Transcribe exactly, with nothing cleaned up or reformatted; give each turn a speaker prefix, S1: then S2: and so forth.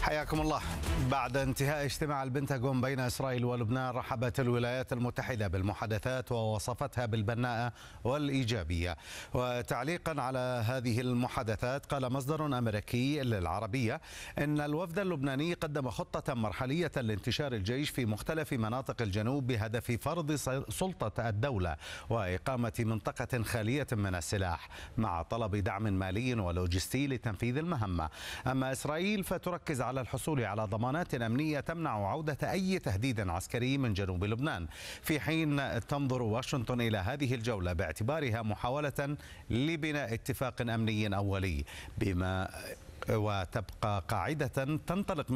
S1: حياكم الله. بعد انتهاء اجتماع البنتاغون بين إسرائيل ولبنان، رحبت الولايات المتحدة بالمحادثات ووصفتها بالبناءة والإيجابية. وتعليقا على هذه المحادثات، قال مصدر أمريكي للعربية إن الوفد اللبناني قدم خطة مرحلية لانتشار الجيش في مختلف مناطق الجنوب بهدف فرض سلطة الدولة وإقامة منطقة خالية من السلاح، مع طلب دعم مالي ولوجستي لتنفيذ المهمة. أما إسرائيل فتركز على الحصول على ضمانات أمنية تمنع عودة أي تهديد عسكري من جنوب لبنان، في حين تنظر واشنطن إلى هذه الجولة باعتبارها محاولة لبناء اتفاق أمني أولي، بما وتبقى قاعدة تنطلق